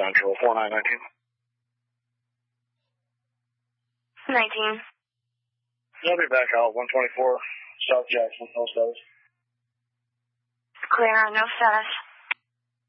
Central, 4919. 19. I'll be back out, 124 South Jackson, no status. Clear, no status.